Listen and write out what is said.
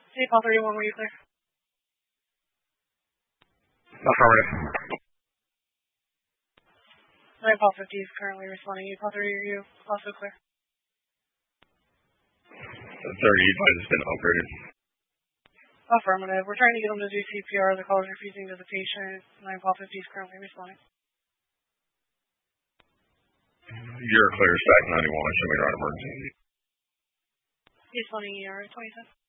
Hey, Paul 31, were you clear? Affirmative. 9 Paul 50 is currently responding. 8 Paul 30, are you also clear? 30 has been upgraded. Affirmative. We're trying to get them to do CPR. The caller's refusing to the patient. 9 Paul 50 is currently responding. You're clear, stack 91, assuming you're on emergency. Responding ER 27.